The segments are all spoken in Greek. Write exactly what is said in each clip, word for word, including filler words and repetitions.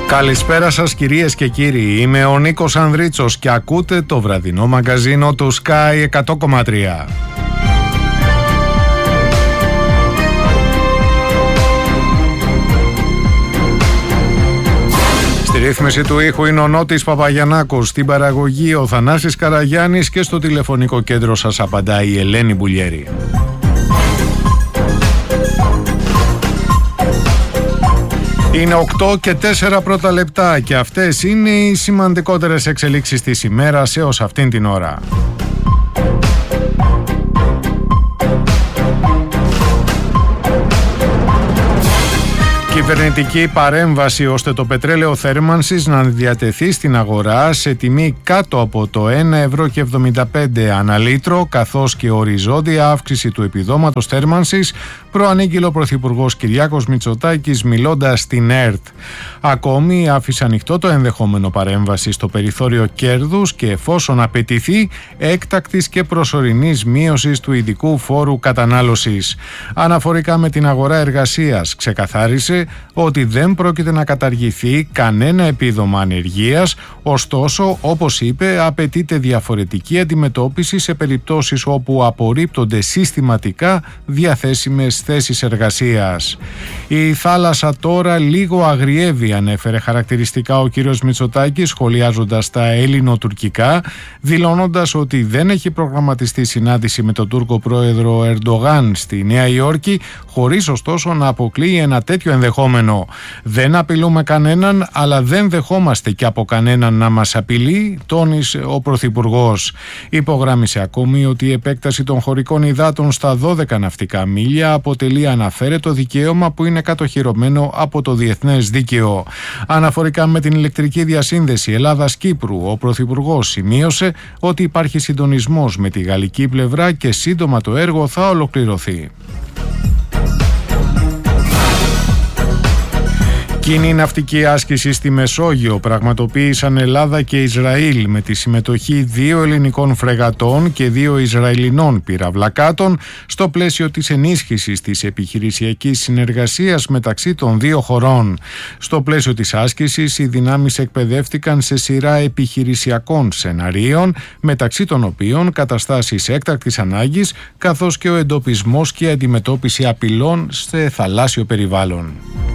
Καλησπέρα σας κυρίες και κύριοι, είμαι ο Νίκος Ανδρίτσος και ακούτε το βραδινό μαγκαζίνο του Sky εκατό κόμμα τρία. Στη ρύθμιση του ήχου είναι ο Νότης Παπαγιαννάκος, στην παραγωγή ο Θανάσης Καραγιάννης και στο τηλεφωνικό κέντρο σας απαντάει η Ελένη Μπουλιέρη. Είναι οκτώ και τέσσερα πρώτα λεπτά και αυτές είναι οι σημαντικότερες εξελίξεις της ημέρας έως αυτήν την ώρα. Κυβερνητική παρέμβαση ώστε το πετρέλαιο θέρμανσης να διατεθεί στην αγορά σε τιμή κάτω από το ένα ευρώ και εβδομήντα πέντε ανά λίτρο, καθώς και οριζόντια αύξηση του επιδόματος θέρμανσης, προανήγγειλε ο Πρωθυπουργός Κυριάκος Μητσοτάκης μιλώντας στην ΕΡΤ. Ακόμη άφησε ανοιχτό το ενδεχόμενο παρέμβαση στο περιθώριο κέρδους και εφόσον απαιτηθεί έκτακτης και προσωρινής μείωσης του ειδικού φόρου κατανάλωσης. Αναφορικά με την αγορά εργασίας, ξεκαθάρισε ότι δεν πρόκειται να καταργηθεί κανένα επίδομα ανεργίας, ωστόσο, όπως είπε, απαιτείται διαφορετική αντιμετώπιση σε περιπτώσεις όπου απορρίπτονται συστηματικά διαθέσιμες θέσεις εργασίας. Η θάλασσα τώρα λίγο αγριεύει, ανέφερε χαρακτηριστικά ο κύριος Μητσοτάκης, σχολιάζοντας τα ελληνοτουρκικά, δηλώνοντας ότι δεν έχει προγραμματιστεί συνάντηση με τον Τούρκο πρόεδρο Ερντογάν στη Νέα Υόρκη, χωρίς ωστόσο να αποκλείει ένα τέτοιο ενδεχόμενο. Δεν απειλούμε κανέναν, αλλά δεν δεχόμαστε και από κανέναν να μας απειλεί, τόνισε ο Πρωθυπουργός. Υπογράμμισε ακόμη ότι η επέκταση των χωρικών υδάτων στα δώδεκα ναυτικά μίλια αποτελεί αναφέρετο δικαίωμα που είναι κατοχυρωμένο από το διεθνές δίκαιο. Αναφορικά με την ηλεκτρική διασύνδεση Ελλάδας-Κύπρου, ο Πρωθυπουργός σημείωσε ότι υπάρχει συντονισμός με τη γαλλική πλευρά και σύντομα το έργο θα ολοκληρωθεί. Κοινή ναυτική άσκηση στη Μεσόγειο πραγματοποίησαν Ελλάδα και Ισραήλ με τη συμμετοχή δύο ελληνικών φρεγατών και δύο Ισραηλινών πυραυλακάτων στο πλαίσιο της ενίσχυσης της επιχειρησιακής συνεργασίας μεταξύ των δύο χωρών. Στο πλαίσιο της άσκησης οι δυνάμεις εκπαιδεύτηκαν σε σειρά επιχειρησιακών σεναρίων, μεταξύ των οποίων καταστάσεις έκτακτης ανάγκης καθώς και ο εντοπισμός και αντιμετώπιση απειλών σε θαλάσσιο περιβάλλον.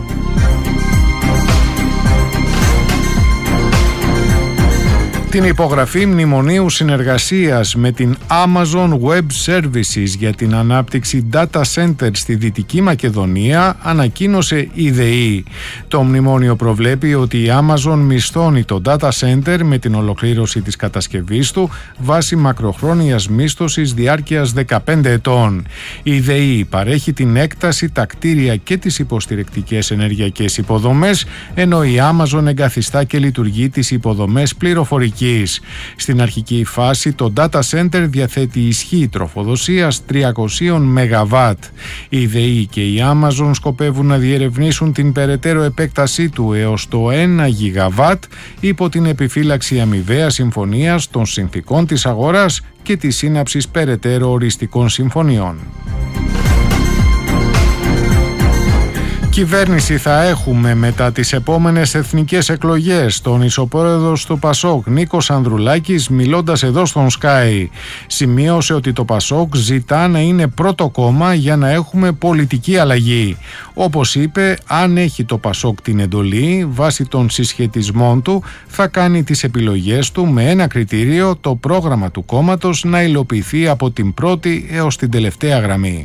Την υπογραφή μνημονίου συνεργασίας με την Amazon Web Services για την ανάπτυξη data center στη Δυτική Μακεδονία ανακοίνωσε η ΔΕΗ. Το μνημόνιο προβλέπει ότι η Amazon μισθώνει το data center με την ολοκλήρωση της κατασκευής του βάσει μακροχρόνιας μίσθωσης διάρκειας δεκαπέντε ετών. Η ΔΕΗ παρέχει την έκταση, τα κτίρια και τις υποστηρικτικές ενεργειακές υποδομές, ενώ η Amazon εγκαθιστά και λειτουργεί τις υποδομές πληροφορικής. Στην αρχική φάση το data center διαθέτει ισχύ τροφοδοσίας τριακόσια μεγαβάτ. Η ΔΕΗ και η Amazon σκοπεύουν να διερευνήσουν την περαιτέρω επέκτασή του έως το ένα γιγαβάτ υπό την επιφύλαξη αμοιβαίας συμφωνίας των συνθηκών της αγοράς και της σύναψης περαιτέρω οριστικών συμφωνιών. Κυβέρνηση θα έχουμε μετά τις επόμενες εθνικές εκλογές. Τον ισοπρόεδρος του Πασόκ Νίκος Ανδρουλάκης, μιλώντας εδώ στον Sky, σημείωσε ότι το Πασόκ ζητά να είναι πρώτο κόμμα για να έχουμε πολιτική αλλαγή. Όπως είπε, αν έχει το Πασόκ την εντολή, βάσει των συσχετισμών του, θα κάνει τις επιλογές του με ένα κριτήριο, το πρόγραμμα του κόμματος να υλοποιηθεί από την πρώτη έως την τελευταία γραμμή.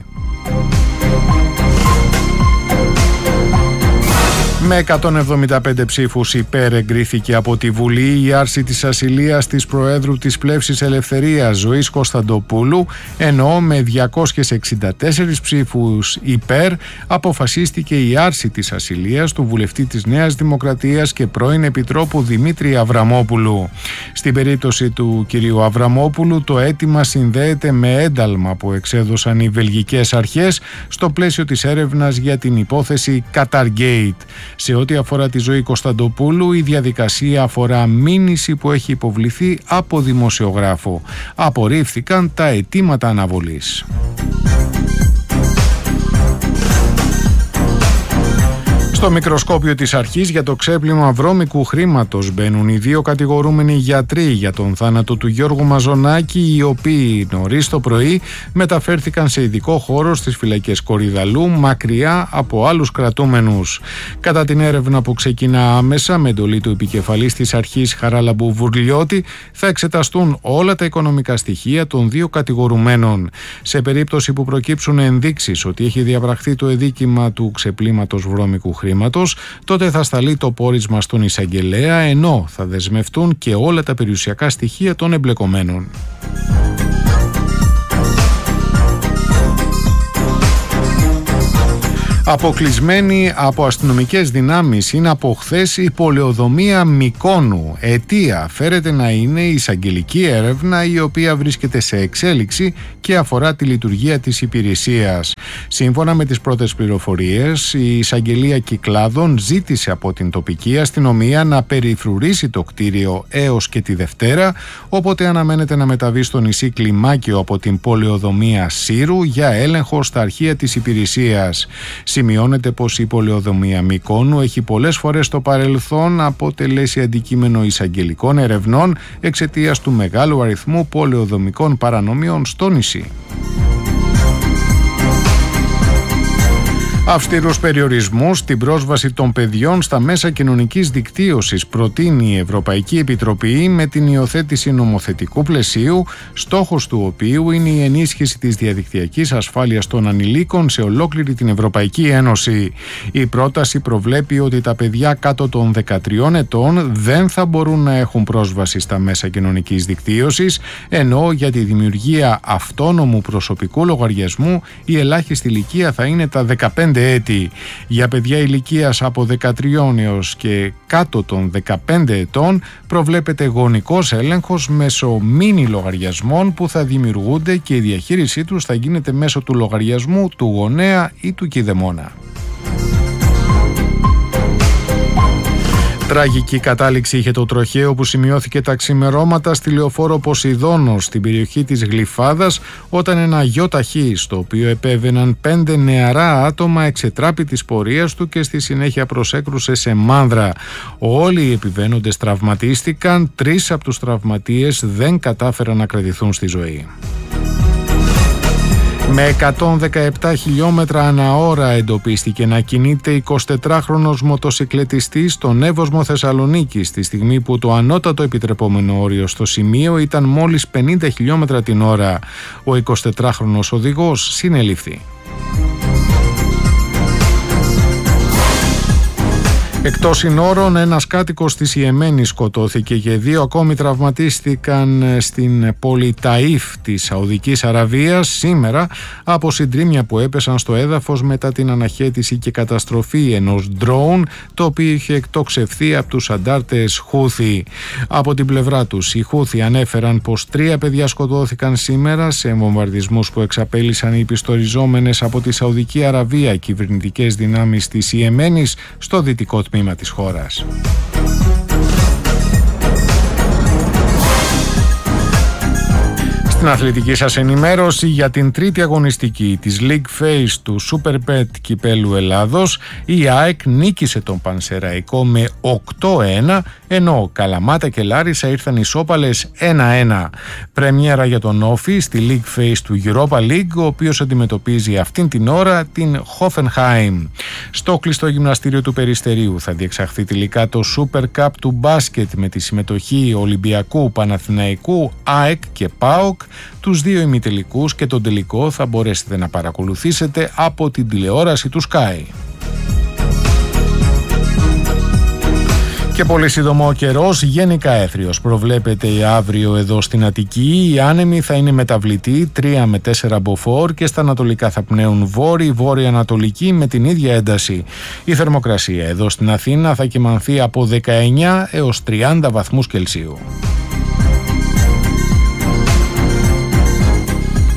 Με εκατόν εβδομήντα πέντε ψήφους υπέρ εγκρίθηκε από τη Βουλή η άρση της ασυλίας της Προέδρου της Πλεύσης Ελευθερίας Ζωής Κωνσταντοπούλου, ενώ με διακόσιες εξήντα τέσσερις ψήφους υπέρ αποφασίστηκε η άρση της ασυλίας του βουλευτή της Νέας Δημοκρατίας και πρώην Επιτρόπου Δημήτρη Αβραμόπουλου. Στην περίπτωση του κυρίου Αβραμόπουλου το αίτημα συνδέεται με ένταλμα που εξέδωσαν οι βελγικές αρχές στο πλαίσιο της έρευνας για την υπόθεση Qatargate. Σε ό,τι αφορά τη Ζωή Κωνσταντοπούλου, η διαδικασία αφορά μήνυση που έχει υποβληθεί από δημοσιογράφο. Απορρίφθηκαν τα αιτήματα αναβολής. Στο μικροσκόπιο της αρχής για το ξέπλυμα βρώμικου χρήματος μπαίνουν οι δύο κατηγορούμενοι γιατροί για τον θάνατο του Γιώργου Μαζονάκη, οι οποίοι νωρίς το πρωί μεταφέρθηκαν σε ειδικό χώρο στις φυλακές Κορυδαλλού, μακριά από άλλους κρατούμενους. Κατά την έρευνα που ξεκινά άμεσα με εντολή του επικεφαλής της αρχής Χαράλαμπου Βουρλιώτη, θα εξεταστούν όλα τα οικονομικά στοιχεία των δύο κατηγορουμένων. Σε περίπτωση που προκύψουν ενδείξεις ότι έχει διαπραχθεί το εδίκημα του ξεπλύματος βρώμικου χρήματος, τότε θα σταλεί το πόρισμα στον εισαγγελέα, ενώ θα δεσμευτούν και όλα τα περιουσιακά στοιχεία των εμπλεκομένων. Αποκλεισμένη από αστυνομικές δυνάμεις είναι από χθες η πολεοδομία Μυκόνου. Αιτία φέρεται να είναι η εισαγγελική έρευνα, η οποία βρίσκεται σε εξέλιξη και αφορά τη λειτουργία της υπηρεσίας. Σύμφωνα με τις πρώτες πληροφορίες, η εισαγγελία Κυκλάδων ζήτησε από την τοπική αστυνομία να περιφρουρήσει το κτίριο έως και τη Δευτέρα, οπότε αναμένεται να μεταβεί στο νησί Κλιμάκιο από την πολεοδομία Σύρου για έλεγχο στα αρχεία της υπηρεσίας. Σημειώνεται πως η πολεοδομία Μυκόνου έχει πολλές φορές στο παρελθόν αποτελέσει αντικείμενο εισαγγελικών ερευνών εξαιτίας του μεγάλου αριθμού πολεοδομικών παρανομιών στο νησί. Αυστηρούς περιορισμούς στην πρόσβαση των παιδιών στα μέσα κοινωνικής δικτύωσης προτείνει η Ευρωπαϊκή Επιτροπή με την υιοθέτηση νομοθετικού πλαισίου, στόχος του οποίου είναι η ενίσχυση της διαδικτυακής ασφάλειας των ανηλίκων σε ολόκληρη την Ευρωπαϊκή Ένωση. Η πρόταση προβλέπει ότι τα παιδιά κάτω των δεκατριών ετών δεν θα μπορούν να έχουν πρόσβαση στα μέσα κοινωνικής δικτύωσης, ενώ για τη δημιουργία αυτόνομου προσωπικού λογαριασμού η ελάχιστη ηλικία θα είναι τα δεκαπέντε έτη. Για παιδιά ηλικίας από δεκατρία έως και κάτω των δεκαπέντε ετών προβλέπεται γονικός έλεγχος μέσω μίνι λογαριασμών που θα δημιουργούνται και η διαχείρισή τους θα γίνεται μέσω του λογαριασμού του γονέα ή του κηδεμόνα. Τραγική κατάληξη είχε το τροχαίο που σημειώθηκε τα ξημερώματα στη λεωφόρο Ποσειδώνος στην περιοχή της Γλυφάδας, όταν ένα γιοταχή στο οποίο επέβαιναν πέντε νεαρά άτομα εξετράπη της πορείας του και στη συνέχεια προσέκρουσε σε μάνδρα. Όλοι οι επιβαίνοντες τραυματίστηκαν, τρεις από τους τραυματίες δεν κατάφεραν να κρατηθούν στη ζωή. Με εκατόν δεκαεπτά χιλιόμετρα ανά ώρα εντοπίστηκε να κινείται εικοσιτετράχρονος μοτοσικλετιστής στον Εύωσμο Θεσσαλονίκης, τη στιγμή που το ανώτατο επιτρεπόμενο όριο στο σημείο ήταν μόλις πενήντα χιλιόμετρα την ώρα. Ο εικοσιτετράχρονος οδηγός συνελήφθη. Εκτός συνόρων, ένας κάτοικος της Ιεμένης σκοτώθηκε και δύο ακόμη τραυματίστηκαν στην πόλη Ταΐφ της Σαουδικής Αραβίας σήμερα από συντρίμμια που έπεσαν στο έδαφος μετά την αναχέτηση και καταστροφή ενός ντρόουν, το οποίο είχε εκτοξευθεί από τους αντάρτες Χούθι. Από την πλευρά τους, οι Χούθι ανέφεραν πως τρία παιδιά σκοτώθηκαν σήμερα σε βομβαρδισμούς που εξαπέλυσαν οι πιστοριζόμενες από τη Σαουδική Αραβία κυβερνητικές δυνάμεις της Ιεμένης στο δυτικό τμήμα της χώρας. Στην αθλητική σας ενημέρωση για την τρίτη αγωνιστική της League Phase του Super Pet Κυπέλλου Ελλάδος, η ΑΕΚ νίκησε τον Πανσεραϊκό με οκτώ ένα, ενώ Καλαμάτα και Λάρισα ήρθαν ισόπαλες ένα ένα. Πρεμιέρα για τον Όφη στη League Phase του Europa League, ο οποίος αντιμετωπίζει αυτήν την ώρα την Hoffenheim. Στο κλειστό γυμναστήριο του Περιστερίου θα διεξαχθεί τελικά το Super Cup του μπάσκετ με τη συμμετοχή Ολυμπιακού, Παναθηναϊκού, ΑΕΚ και ΠΑΟΚ. Τους δύο ημιτελικούς και τον τελικό θα μπορέσετε να παρακολουθήσετε από την τηλεόραση του Sky. Και πολύ σύντομο ο καιρός, γενικά έθριος προβλέπεται αύριο εδώ στην Αττική. Οι άνεμοι θα είναι μεταβλητοί τρία με τέσσερα μποφόρ και στα ανατολικά θα πνέουν βόρειοι, βόρειο-ανατολικοί με την ίδια ένταση. Η θερμοκρασία εδώ στην Αθήνα θα κυμανθεί από δεκαεννιά έως τριάντα βαθμούς Κελσίου.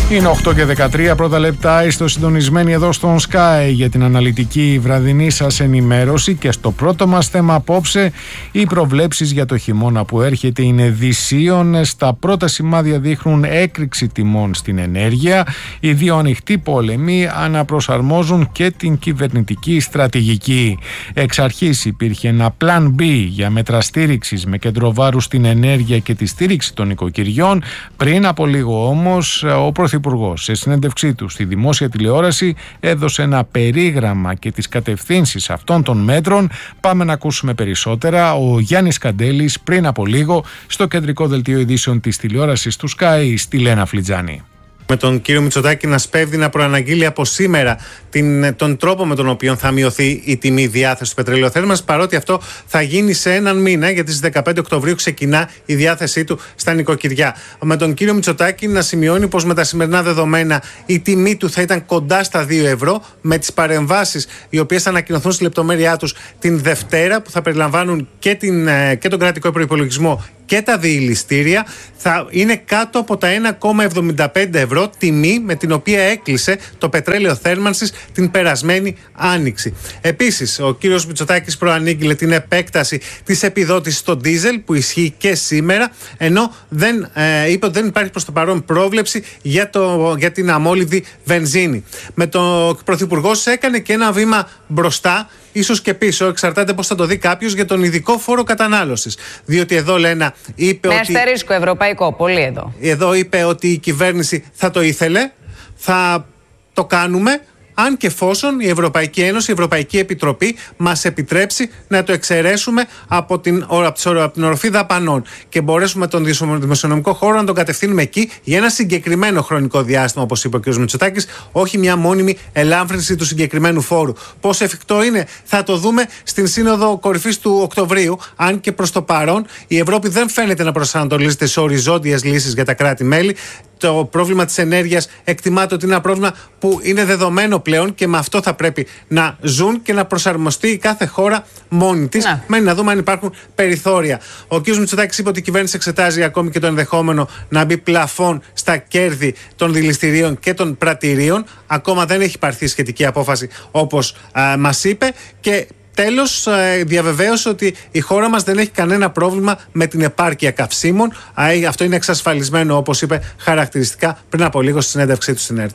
Είναι οκτώ και δεκατρία, πρώτα λεπτά. Είστε συντονισμένοι εδώ στον Sky για την αναλυτική βραδινή σας ενημέρωση και στο πρώτο μας θέμα απόψε οι προβλέψεις για το χειμώνα που έρχεται είναι δυσίωνες. Τα πρώτα σημάδια δείχνουν έκρηξη τιμών στην ενέργεια. Οι δύο ανοιχτοί πόλεμοι αναπροσαρμόζουν και την κυβερνητική στρατηγική. Εξ αρχής υπήρχε ένα πλάν B για μέτρα στήριξης με κέντρο βάρους στην ενέργεια και τη στήριξη των οικοκυριών. Πριν από λίγο όμως ο Πρωθυπουργός σε συνέντευξή του στη δημόσια τηλεόραση έδωσε ένα περίγραμμα και τις κατευθύνσεις αυτών των μέτρων. Πάμε να ακούσουμε περισσότερα. Ο Γιάννης Καντέλης πριν από λίγο στο κεντρικό δελτίο ειδήσεων της τηλεόρασης του Sky στη Λένα Φλιτζάνη. Με τον κύριο Μητσοτάκη να σπέβδει να προαναγγείλει από σήμερα την, τον τρόπο με τον οποίο θα μειωθεί η τιμή διάθεση του πετρελαίου θέρμανσης, παρότι αυτό θα γίνει σε έναν μήνα, γιατί στις δεκαπέντε Οκτωβρίου ξεκινά η διάθεσή του στα νοικοκυριά. Με τον κύριο Μητσοτάκη να σημειώνει πως με τα σημερινά δεδομένα η τιμή του θα ήταν κοντά στα δύο ευρώ, με τις παρεμβάσεις οι οποίες θα ανακοινωθούν στη λεπτομέρειά τους την Δευτέρα, που θα περιλαμβάνουν και, την, και τον κρατικό προϋπολογισμό και τα διηληστήρια, θα είναι κάτω από τα ένα κόμμα εβδομήντα πέντε ευρώ, τιμή με την οποία έκλεισε το πετρέλαιο θέρμανσης την περασμένη άνοιξη. Επίσης, ο κύριος Μητσοτάκης προανήγγειλε την επέκταση της επιδότησης στο ντίζελ που ισχύει και σήμερα, ενώ δεν, ε, είπε ότι δεν υπάρχει προς το παρόν πρόβλεψη για, το, για την αμόλυβδη βενζίνη. Με τον Πρωθυπουργός έκανε και ένα βήμα μπροστά, ίσως και πίσω, εξαρτάται πώς θα το δει κάποιος, για τον ειδικό φόρο κατανάλωσης. Διότι εδώ, Λένα, είπε με ότι... Με αστερίσκο ευρωπαϊκό, πολύ εδώ. Εδώ είπε ότι η κυβέρνηση θα το ήθελε, θα το κάνουμε, αν και εφόσον η Ευρωπαϊκή Ένωση, η Ευρωπαϊκή Επιτροπή μας επιτρέψει να το εξαιρέσουμε από την, από την οροφή δαπανών και μπορέσουμε τον δημοσιονομικό χώρο να τον κατευθύνουμε εκεί για ένα συγκεκριμένο χρονικό διάστημα, όπως είπε ο κ. Μητσοτάκης, όχι μια μόνιμη ελάμφρυνση του συγκεκριμένου φόρου. Πώς εφικτό είναι, θα το δούμε στην Σύνοδο Κορυφής του Οκτωβρίου, αν και προς το παρόν η Ευρώπη δεν φαίνεται να προσανατολίζεται σε οριζόντιες λύσεις για τα κράτη-μέλη. Το πρόβλημα της ενέργειας εκτιμάται ότι είναι ένα πρόβλημα που είναι δεδομένο πλέον και με αυτό θα πρέπει να ζουν και να προσαρμοστεί η κάθε χώρα μόνη της. Ναι. Μένει να δούμε αν υπάρχουν περιθώρια. Ο κ. Μητσοτάκης είπε ότι η κυβέρνηση εξετάζει ακόμη και το ενδεχόμενο να μπει πλαφόν στα κέρδη των δηληστηρίων και των πρατηρίων. Ακόμα δεν έχει πάρθει σχετική απόφαση, όπως α, μας είπε. Και τέλος, διαβεβαίωσε ότι η χώρα μας δεν έχει κανένα πρόβλημα με την επάρκεια καυσίμων. Αυτό είναι εξασφαλισμένο, όπως είπε χαρακτηριστικά πριν από λίγο στη συνέντευξή του στην ΕΡΤ.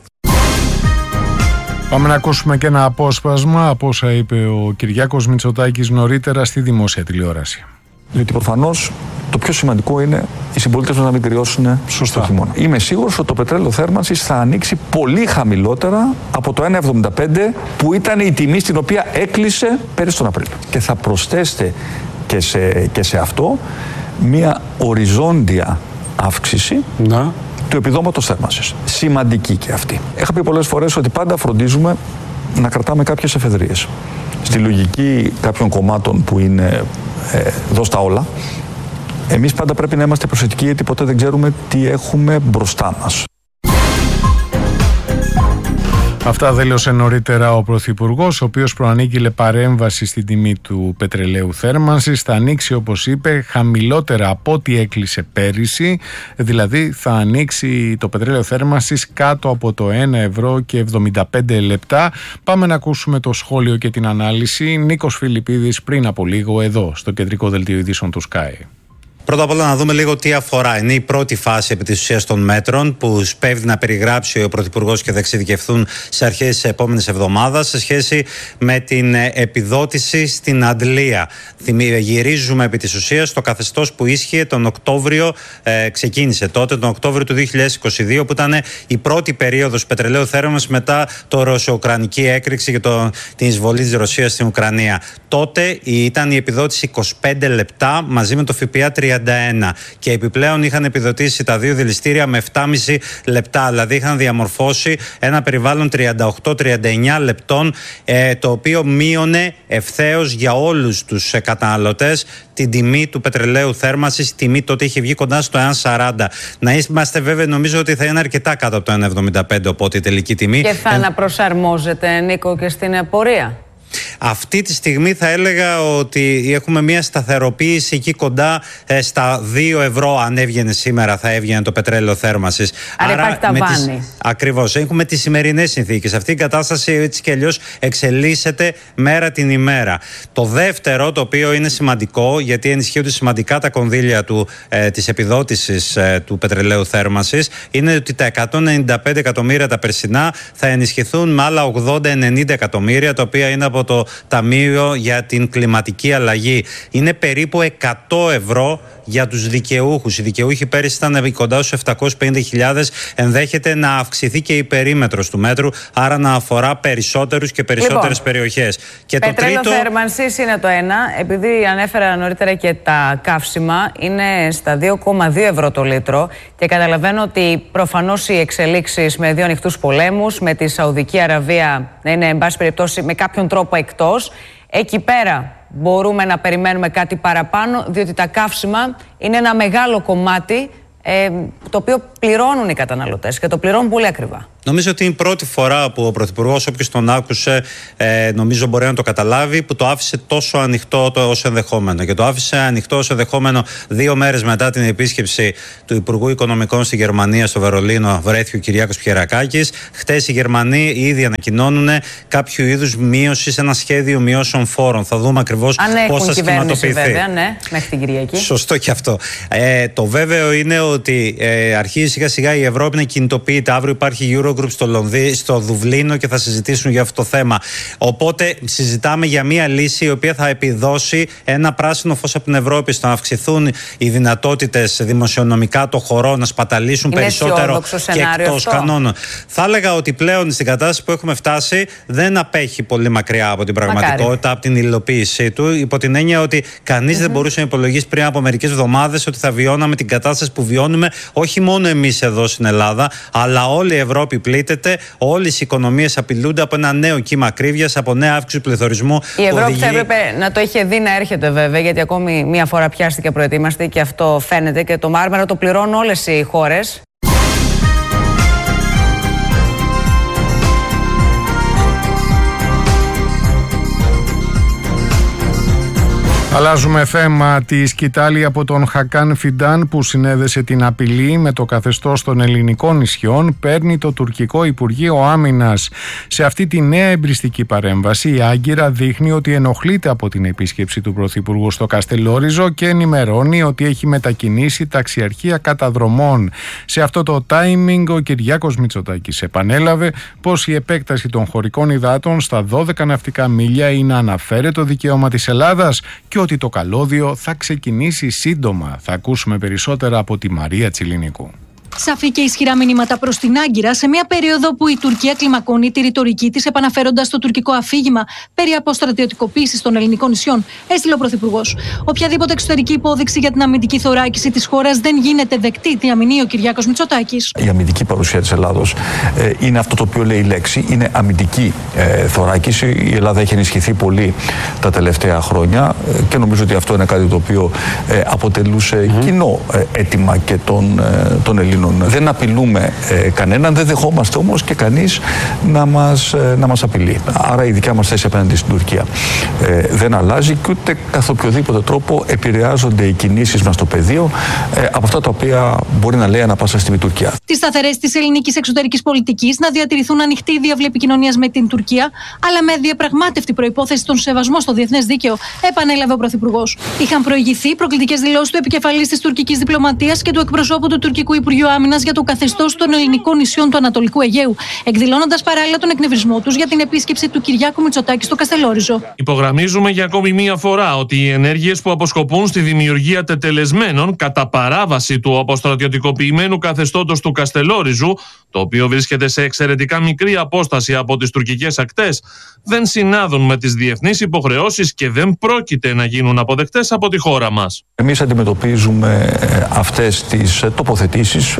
Πάμε να ακούσουμε και ένα απόσπασμα από όσα είπε ο Κυριάκος Μητσοτάκης νωρίτερα στη δημόσια τηλεόραση. Διότι προφανώς το πιο σημαντικό είναι οι συμπολίτες μας να μην κρυώσουν στο χειμώνα. Είμαι σίγουρος ότι το πετρέλαιο θέρμανσης θα ανοίξει πολύ χαμηλότερα από το ένα εβδομήντα πέντε που ήταν η τιμή στην οποία έκλεισε πέρυσι τον Απρίλιο. Και θα προσθέσετε και σε, και σε αυτό μια οριζόντια αύξηση να. του επιδόματος θέρμανσης. Σημαντική και αυτή. Είχα πει πολλές φορές ότι πάντα φροντίζουμε να κρατάμε κάποιες εφεδρίες. Στη λογική κάποιων κομμάτων που είναι ε, δώστα όλα, εμείς πάντα πρέπει να είμαστε προσεκτικοί, γιατί ποτέ δεν ξέρουμε τι έχουμε μπροστά μας. Αυτά δήλωσε νωρίτερα ο Πρωθυπουργός, ο οποίος προανήγγειλε παρέμβαση στην τιμή του πετρελαίου θέρμανσης. Θα ανοίξει, όπως είπε, χαμηλότερα από ό,τι έκλεισε πέρυσι, δηλαδή θα ανοίξει το πετρέλαιο θέρμανσης κάτω από το ένα ευρώ και εβδομήντα πέντε λεπτά. Πάμε να ακούσουμε το σχόλιο και την ανάλυση. Νίκος Φιλιππίδης πριν από λίγο εδώ στο κεντρικό δελτίο ειδήσεων του Sky. Πρώτα απ' όλα να δούμε λίγο τι αφορά. Είναι η πρώτη φάση επί της ουσίας των μέτρων που σπέβδει να περιγράψει ο Πρωθυπουργός και θα εξειδικευθούν σε αρχές της επόμενης εβδομάδας σε σχέση με την επιδότηση στην αντλία. Γυρίζουμε επί της ουσίας στο καθεστώς που ίσχυε τον Οκτώβριο, ε, ξεκίνησε τότε τον Οκτώβριο του δύο χιλιάδες είκοσι δύο, που ήταν η πρώτη περίοδος πετρελαίου θέρμανσης μετά το ρωσο-ουκρανική έκρηξη και το, την εισβολή της Ρωσίας στην Ουκρανία. Τότε ήταν η επιδότηση είκοσι πέντε λεπτά μαζί με το ΦΠΑ τριάντα ένα και επιπλέον είχαν επιδοτήσει τα δύο δηληστήρια με επτά κόμμα πέντε λεπτά, δηλαδή είχαν διαμορφώσει ένα περιβάλλον τριάντα οκτώ τριάντα εννιά λεπτών, ε, το οποίο μείωνε ευθέως για όλους τους ε, καταναλωτές την τιμή του πετρελαίου θέρμανσης. Η τιμή τότε είχε βγει κοντά στο ένα σαράντα. Να είμαστε βέβαιοι, νομίζω ότι θα είναι αρκετά κάτω από το ένα εβδομήντα πέντε, οπότε η τελική τιμή. Και θα ε... αναπροσαρμόζεται, Νίκο, και στην πορεία. Αυτή τη στιγμή θα έλεγα ότι έχουμε μια σταθεροποίηση εκεί κοντά ε, στα δύο ευρώ. Αν έβγαινε σήμερα, θα έβγαινε το πετρέλαιο θέρμανσης. Άρα υπάρχει ταβάνι. Τις... Ακριβώς. Έχουμε τις σημερινές συνθήκες. Αυτή η κατάσταση έτσι και αλλιώς εξελίσσεται μέρα την ημέρα. Το δεύτερο, το οποίο είναι σημαντικό, γιατί ενισχύονται σημαντικά τα κονδύλια του, ε, της επιδότησης ε, του πετρελαίου θέρμανσης, είναι ότι τα εκατόν ενενήντα πέντε εκατομμύρια τα περσινά θα ενισχυθούν με άλλα ογδόντα ενενήντα εκατομμύρια, τα οποία είναι από το Ταμείο για την Κλιματική Αλλαγή. Είναι περίπου εκατό ευρώ για τους δικαιούχους. Οι δικαιούχοι πέρυσι ήταν κοντά στους επτακόσιες πενήντα χιλιάδες. Ενδέχεται να αυξηθεί και η περίμετρος του μέτρου, άρα να αφορά περισσότερους και περισσότερες λοιπόν, περιοχές. Και πετρέλαιο το τρίτο... θέρμανσης είναι το ένα. Επειδή ανέφερα νωρίτερα και τα καύσιμα, είναι στα δύο κόμμα δύο ευρώ το λίτρο. Και καταλαβαίνω ότι προφανώς οι εξελίξεις με δύο ανοιχτούς πολέμους, με τη Σαουδική Αραβία να είναι, εν πάση περιπτώσει, με κάποιον τρόπο εκτός, εκεί πέρα μπορούμε να περιμένουμε κάτι παραπάνω, διότι τα καύσιμα είναι ένα μεγάλο κομμάτι ε, το οποίο πληρώνουν οι καταναλωτές και το πληρώνουν πολύ ακριβά. Νομίζω ότι είναι η πρώτη φορά που ο Πρωθυπουργός, όποιος τον άκουσε, ε, νομίζω μπορεί να το καταλάβει, που το άφησε τόσο ανοιχτό το, ως ενδεχόμενο. Και το άφησε ανοιχτό ως ενδεχόμενο δύο μέρες μετά την επίσκεψη του Υπουργού Οικονομικών στη Γερμανία, στο Βερολίνο, βρέθηκε ο Κυριάκος Πιερακάκης. Χτες οι Γερμανοί ήδη ανακοινώνουν κάποιο είδους μείωση σε ένα σχέδιο μειώσεων φόρων. Θα δούμε ακριβώς πώς θα σχηματοποιηθεί. Βέβαια, ναι, μέχρι την Κυριακή. Σωστό και αυτό. Ε, το βέβαιο είναι ότι ε, αρχίζει σιγά σιγά η Ευρώπη να κινητοποιείται. Αύριο υπάρχει Euro στο, Λονδί, στο Δουβλίνο και θα συζητήσουν για αυτό το θέμα. Οπότε συζητάμε για μια λύση η οποία θα επιδώσει ένα πράσινο φως από την Ευρώπη στο να αυξηθούν οι δυνατότητες δημοσιονομικά των χωρών να σπαταλήσουν είναι περισσότερο και εκτός κανόνων. Θα έλεγα ότι πλέον στην κατάσταση που έχουμε φτάσει δεν απέχει πολύ μακριά από την πραγματικότητα, Μακάρι. από την υλοποίησή του, υπό την έννοια ότι κανείς mm-hmm. δεν μπορούσε να υπολογίσει πριν από μερικές εβδομάδες ότι θα βιώναμε την κατάσταση που βιώνουμε όχι μόνο εμείς εδώ στην Ελλάδα, αλλά όλη η Ευρώπη πλήττεται, όλες οι οικονομίες απειλούνται από ένα νέο κύμα ακρίβειας, από νέα αύξηση του πληθωρισμού. Η Ευρώπη οδηγεί... θα έπρεπε να το είχε δει να έρχεται βέβαια, γιατί ακόμη μία φορά πιάστηκε προετοίμαστη και αυτό φαίνεται και το μάρμαρα το πληρώνουν όλες οι χώρες. Αλλάζουμε θέμα. Τη σκητάλη από τον Χακάν Φιντάν που συνέδεσε την απειλή με το καθεστώς των ελληνικών νησιών παίρνει το τουρκικό Υπουργείο Άμυνας. Σε αυτή τη νέα εμπριστική παρέμβαση η Άγκυρα δείχνει ότι ενοχλείται από την επίσκεψη του Πρωθυπουργού στο Καστελόριζο και ενημερώνει ότι έχει μετακινήσει ταξιαρχία καταδρομών. Σε αυτό το timing ο Κυριάκος Μητσοτάκης επανέλαβε πως η επέκταση των χωρικών υδάτων στα δώδεκα ναυτικά μίλια είναι αναφέρετο δικαίωμα της Ελλάδας και ότι το καλώδιο θα ξεκινήσει σύντομα. Θα ακούσουμε περισσότερα από τη Μαρία Τσιλινικού. Σαφή και ισχυρά μηνύματα προς την Άγκυρα σε μια περίοδο που η Τουρκία κλιμακώνει τη ρητορική της επαναφέροντας το τουρκικό αφήγημα περί αποστρατιωτικοποίησης των ελληνικών νησιών, έστειλε ο Πρωθυπουργός. Οποιαδήποτε εξωτερική υπόδειξη για την αμυντική θωράκιση της χώρας δεν γίνεται δεκτή, διαμηνύει ο Κυριάκος Μητσοτάκης. Η αμυντική παρουσία της Ελλάδος ε, είναι αυτό το οποίο λέει η λέξη, είναι αμυντική ε, θωράκιση. Η Ελλάδα έχει ενισχυθεί πολύ τα τελευταία χρόνια ε, και νομίζω ότι αυτό είναι κάτι το οποίο ε, αποτελούσε mm-hmm. κοινό ε, αίτημα και των, ε, των Ελλήνων. Δεν απειλούμε ε, κανέναν, δεν δεχόμαστε όμως και κανείς να μας, ε, να μας απειλεί. Άρα η δικιά μας θέση απέναντι στην Τουρκία ε, δεν αλλάζει και ούτε καθ' οποιοδήποτε τρόπο επηρεάζονται οι κινήσεις μας στο πεδίο ε, από αυτά τα οποία μπορεί να λέει ανά πάσα στιγμή η Τουρκία. Τις σταθερές της ελληνικής εξωτερικής πολιτικής να διατηρηθούν ανοιχτή η διαβλή επικοινωνίας με την Τουρκία, αλλά με διαπραγμάτευτη προϋπόθεση τον σεβασμό στο διεθνές δίκαιο, επανέλαβε ο Πρωθυπουργός. Είχαν προηγηθεί προκλητικές δηλώσεις του επικεφαλής της τουρκικής διπλωματίας και του εκπροσώπου του τουρκικού Υπουργείου Άμυνας για το καθεστώς των ελληνικών νησιών του Ανατολικού Αιγαίου, εκδηλώνοντας παράλληλα τον εκνευρισμό τους για την επίσκεψη του Κυριάκου Μητσοτάκη στο Καστελόριζο. Υπογραμμίζουμε για ακόμη μία φορά ότι οι ενέργειες που αποσκοπούν στη δημιουργία τετελεσμένων κατά παράβαση του αποστρατιωτικοποιημένου καθεστώτος του Καστελόριζου, το οποίο βρίσκεται σε εξαιρετικά μικρή απόσταση από τις τουρκικές ακτές, δεν συνάδουν με τις διεθνείς υποχρεώσεις και δεν πρόκειται να γίνουν αποδεκτές από τη χώρα μας. Εμείς αντιμετωπίζουμε αυτές τις τοποθετήσεις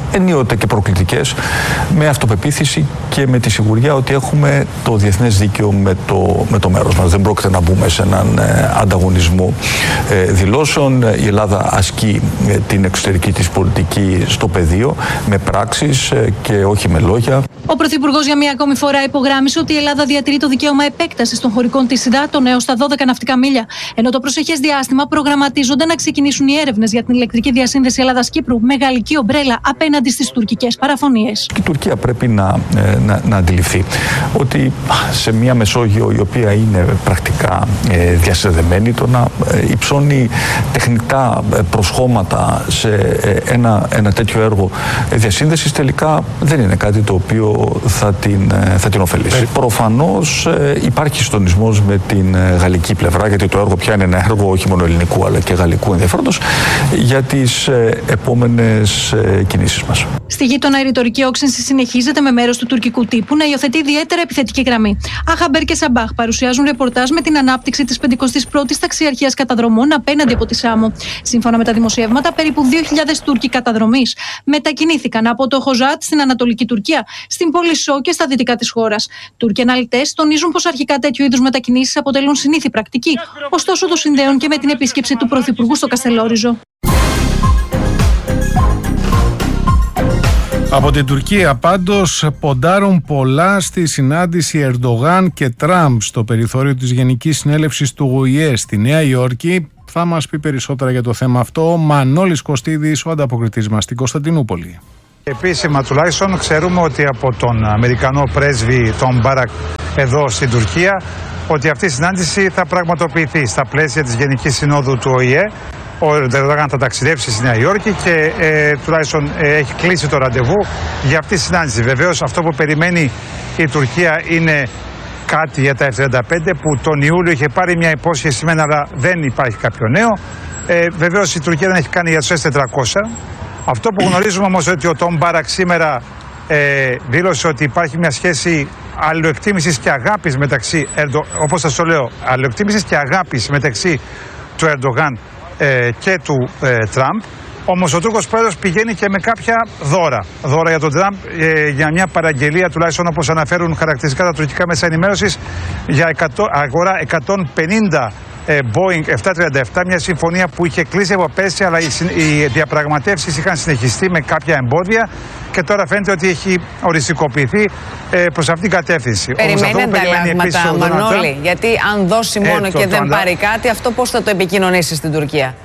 ενίοτε και προκλητικές, με αυτοπεποίθηση και με τη σιγουριά ότι έχουμε το διεθνές δίκαιο με το, με το μέρος μας. Δεν πρόκειται να μπούμε σε έναν ε, ανταγωνισμό ε, δηλώσεων. Η Ελλάδα ασκεί ε, την εξωτερική της πολιτική στο πεδίο με πράξεις ε, και όχι με λόγια. Ο Πρωθυπουργός για μία ακόμη φορά υπογράμμισε ότι η Ελλάδα διατηρεί το δικαίωμα επέκτασης των χωρικών της υδάτων έως τα δώδεκα ναυτικά μίλια. Ενώ το προσεχές διάστημα προγραμματίζονται να ξεκινήσουν οι έρευνες για την ηλεκτρική διασύνδεση Ελλάδας-Κύπρου με γαλλική ομπρέλα απέναντι στις τουρκικές παραφωνίες. Η Τουρκία πρέπει να, να, να αντιληφθεί ότι σε μία Μεσόγειο η οποία είναι πρακτικά ε, διασυνδεμένη, το να ε, υψώνει τεχνητά προσχώματα σε ε, ένα, ένα τέτοιο έργο διασύνδεσης τελικά δεν είναι κάτι το οποίο θα την, θα την ωφελήσει. Προφανώς ε, υπάρχει συντονισμός με την ε, γαλλική πλευρά, γιατί το έργο πια είναι ένα έργο όχι μόνο ελληνικού αλλά και γαλλικού ενδιαφέροντος για τις ε, επόμενες ε, κινήσεις μας. Στη γείτονα η ρητορική όξυνση συνεχίζεται με μέρος του τουρκικού τύπου να υιοθετεί ιδιαίτερα επιθετική γραμμή. Αχαμπέρ και Σαμπάχ παρουσιάζουν ρεπορτάζ με την ανάπτυξη της πενηκοστής πρώτης ταξιαρχίας καταδρομών απέναντι από τη Σάμο. Σύμφωνα με τα δημοσιεύματα, περίπου δύο χιλιάδες Τούρκοι καταδρομής μετακινήθηκαν από το Χοζάτ στην Ανατολική Τουρκία, στην πόλη Σό και στα δυτικά της χώρας. Τούρκοι αναλυτές τονίζουν πως αρχικά τέτοιου είδους μετακινήσεις αποτελούν συνήθη πρακτική, ωστόσο το συνδέουν και με την επίσκεψη του Πρωθυπουργού στο Καστελόριζο. Από την Τουρκία πάντως ποντάρουν πολλά στη συνάντηση Ερντογάν και Τραμπ στο περιθώριο της Γενικής Συνέλευσης του Ο Η Ε στη Νέα Υόρκη. Θα μας πει περισσότερα για το θέμα αυτό ο Μανώλης Κωστίδης, ο ανταποκριτής μας στην Κωνσταντινούπολη. Επίσημα τουλάχιστον ξέρουμε ότι από τον Αμερικανό πρέσβη τον Μπάρακ εδώ στην Τουρκία ότι αυτή η συνάντηση θα πραγματοποιηθεί στα πλαίσια της Γενικής Συνόδου του Ο Η Ε. Ο Ερντογάν θα ταξιδέψει στη Νέα Υόρκη και ε, τουλάχιστον ε, έχει κλείσει το ραντεβού για αυτή τη συνάντηση. Βεβαίως αυτό που περιμένει η Τουρκία είναι κάτι για τα εφ τριάντα πέντε που τον Ιούλιο είχε πάρει μια υπόσχεση μένα, αλλά δεν υπάρχει κάποιο νέο. Ε, βεβαίως η Τουρκία δεν έχει κάνει για τους ες τετρακόσια. Αυτό που γνωρίζουμε όμως ότι ο Τον Μπάρακ σήμερα ε, δήλωσε ότι υπάρχει μια σχέση αλληλοεκτίμησης και αγάπης μεταξύ, Ερντο, όπως σας το λέω, αλληλοεκτίμησης και αγάπης μεταξύ του Ερντογάν ε, και του ε, Τραμπ. Όμως ο Τούρκος πρόεδρος πηγαίνει και με κάποια δώρα. Δώρα για τον Τραμπ, ε, για μια παραγγελία, τουλάχιστον όπως αναφέρουν χαρακτηριστικά τα τουρκικά μέσα ενημέρωσης, για εκατό, αγορά εκατόν πενήντα ε, Boeing επτακόσια τριάντα επτά, μια συμφωνία που είχε κλείσει από πέρσι, αλλά οι, οι διαπραγματεύσεις είχαν συνεχιστεί με κάποια εμπόδια και τώρα φαίνεται ότι έχει οριστικοποιηθεί ε, προς αυτήν την κατεύθυνση. Περιμένετε αλλάγματα, Μανώλη, γιατί αν δώσει μόνο ε, και το, δεν το πάρει κάτι, αυτό πώς θα το επικοινωνήσει στην Τουρκία?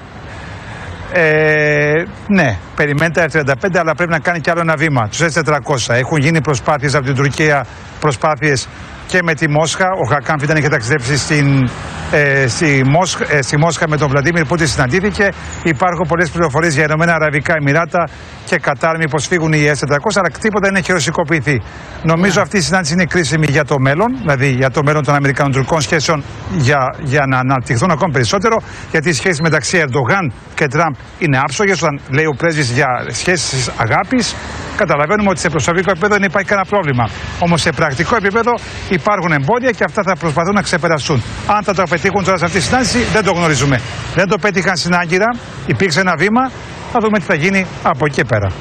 Ε, ναι, περιμένει τα εφ τριάντα πέντε, αλλά πρέπει να κάνει κι άλλο ένα βήμα. Τους ες τετρακόσια. Έχουν γίνει προσπάθειες από την Τουρκία, προσπάθειες και με τη Μόσχα. Ο Χακάμφ ήταν είχε ταξιδέψει στην, ε, στη, Μόσχα, ε, στη Μόσχα με τον Βλαντίμιρ Πούτιν, συναντήθηκε. Υπάρχουν πολλές πληροφορίες για Ηνωμένα Αραβικά Εμιράτα και Κατάρ, μήπως φύγουν οι ες τετρακόσια, αλλά τίποτα δεν έχει ρωσικοποιηθεί. Νομίζω yeah. αυτή η συνάντηση είναι κρίσιμη για το μέλλον, δηλαδή για το μέλλον των Αμερικανοτουρκικών σχέσεων, για, για να αναπτυχθούν ακόμη περισσότερο, γιατί οι σχέσεις μεταξύ Ερντογάν και Τραμπ είναι άψογες. Όταν λέει ο πρέσβης για σχέσεις αγάπης, καταλαβαίνουμε ότι σε προσωπικό επίπεδο δεν υπάρχει κανένα πρόβλημα. Όμως σε πρακτικό επίπεδο υπάρχουν εμπόδια και αυτά θα προσπαθούν να ξεπεραστούν. Αν θα το πετύχουν τώρα σε αυτή τη συνάντηση, δεν το γνωρίζουμε. Δεν το πέτυχαν στην Άγκυρα, υπήρξε ένα βήμα. Θα δούμε τι θα γίνει από εκεί και πέρα.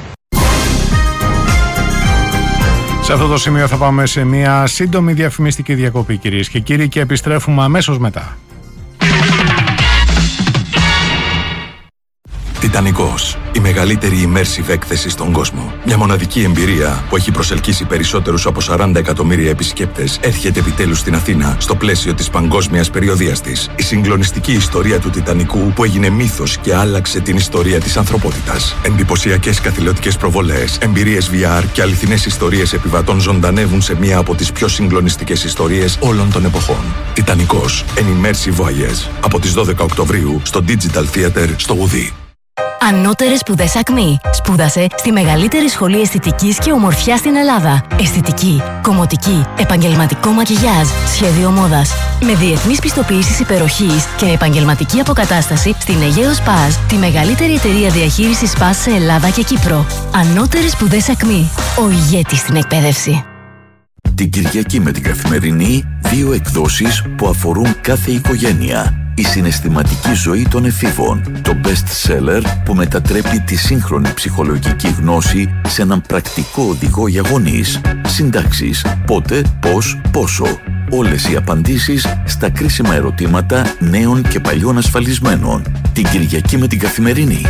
Σε αυτό το σημείο θα πάμε σε μια σύντομη διαφημιστική διακοπή, κυρίες και κύριοι, και επιστρέφουμε αμέσως μετά. Τιτανικός, η μεγαλύτερη immersive έκθεση στον κόσμο. Μια μοναδική εμπειρία που έχει προσελκύσει περισσότερους από σαράντα εκατομμύρια επισκέπτες έρχεται επιτέλους στην Αθήνα στο πλαίσιο της παγκόσμιας περιοδίας της. Η συγκλονιστική ιστορία του Τιτανικού που έγινε μύθος και άλλαξε την ιστορία της ανθρωπότητας. Εντυπωσιακές καθηλωτικές προβολές, εμπειρίες βι αρ και αληθινές ιστορίες επιβατών ζωντανεύουν σε μία από τις πιο συγκλονιστικές ιστορίες όλων των εποχών. Τιτανικός, an immersive voyage. Από τις δώδεκα Οκτωβρίου στο Digital Theater στο Ουδί. Ανώτερες σπουδές Ακμή. Σπούδασε στη μεγαλύτερη σχολή αισθητικής και ομορφιάς στην Ελλάδα. Αισθητική, κομμωτική, επαγγελματικό μακιγιάζ, σχέδιο μόδας. Με διεθνείς πιστοποιήσεις υπεροχής και επαγγελματική αποκατάσταση στην Αιγαίο Σπάζ, τη μεγαλύτερη εταιρεία διαχείρισης σπάζ σε Ελλάδα και Κύπρο. Ανώτερες σπουδές Ακμή. Ο ηγέτης στην εκπαίδευση. Την Κυριακή με την Καθημερινή, δύο εκδόσεις που αφορούν κάθε οικογένεια. Η συναισθηματική ζωή των εφήβων. Το best seller που μετατρέπει τη σύγχρονη ψυχολογική γνώση σε έναν πρακτικό οδηγό για γονείς. Συντάξεις. Πότε, πώς, πόσο. Όλες οι απαντήσεις στα κρίσιμα ερωτήματα νέων και παλιών ασφαλισμένων. Την Κυριακή με την Καθημερινή.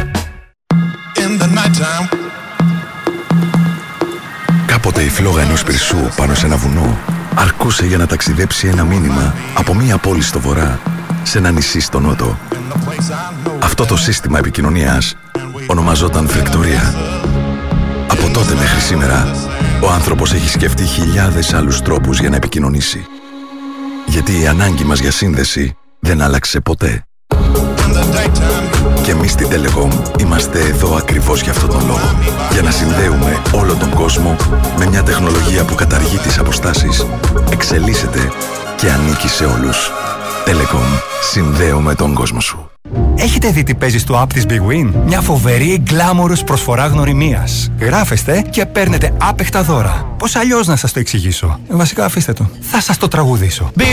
Κάποτε η φλόγα ενός πυρσού πάνω σε ένα βουνό αρκούσε για να ταξιδέψει ένα μήνυμα από μία πόλη στο βορρά σε ένα νησί στο νότο. Αυτό το σύστημα επικοινωνίας ονομαζόταν φρεκτορία. Από τότε μέχρι σήμερα, ο άνθρωπος έχει σκεφτεί χιλιάδες άλλους τρόπους για να επικοινωνήσει. Γιατί η ανάγκη μας για σύνδεση δεν άλλαξε ποτέ. Και εμείς στην Telecom είμαστε εδώ ακριβώς για αυτόν τον λόγο. Για να συνδέουμε όλο τον κόσμο με μια τεχνολογία που καταργεί τις αποστάσεις, εξελίσσεται και ανήκει σε όλους. Telecom. Συνδέουμε τον κόσμο σου. Έχετε δει τι παίζει στο app της Big Win? Μια φοβερή γκλάμορος προσφορά γνωριμίας. Γράφεστε και παίρνετε άπεχτα δώρα. Πώς αλλιώς να σας το εξηγήσω? Βασικά αφήστε το. Θα σας το τραγουδήσω.